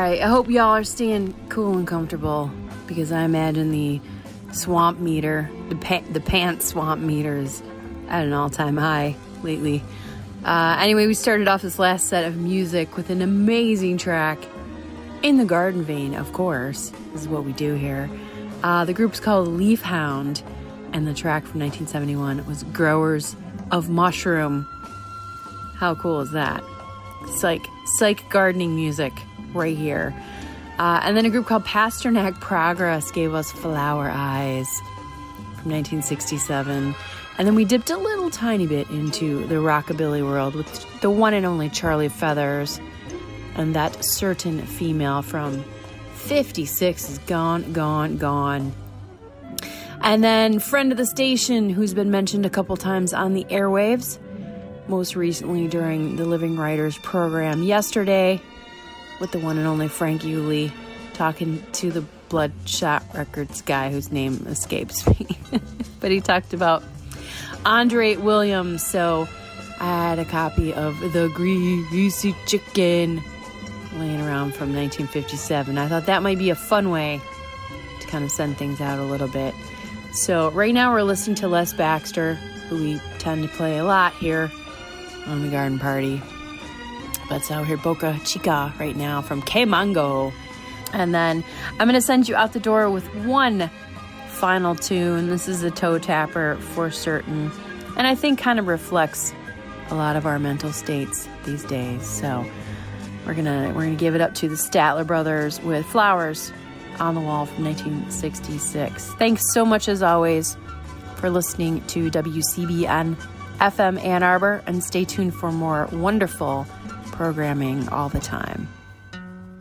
right. I hope y'all are staying cool and comfortable, because I imagine the swamp meter, the pants swamp meters at an all-time high lately. Anyway, we started off this last set of music with an amazing track in the garden vein, of course. This is what we do here. The group's called Leaf Hound, and the track from 1971 was Growers of Mushroom. How cool is that? Psych gardening music right here. And then a group called Pasternak Progress gave us Flower Eyes from 1967. And then we dipped a little tiny bit into the rockabilly world with the one and only Charlie Feathers. And That Certain Female from 56 is gone. And then friend of the station, who's been mentioned a couple times on the airwaves, most recently during the Living Writers program yesterday, with the one and only Frank Yulee, talking to the Bloodshot Records guy whose name escapes me. But he talked about Andre Williams, so I had a copy of The Greasy Chicken laying around from 1957. I thought that might be a fun way to kind of send things out a little bit. So right now we're listening to Les Baxter, who we tend to play a lot here on the Garden Party. But so here, Boca Chica right now from K-Mango. And then I'm going to send you out the door with one final tune. This is a toe tapper for certain, and I think kind of reflects a lot of our mental states these days. So we're gonna give it up to the Statler Brothers with Flowers on the Wall from 1966. Thanks so much, as always, for listening to WCBN FM Ann Arbor, and stay tuned for more wonderful programming all the time.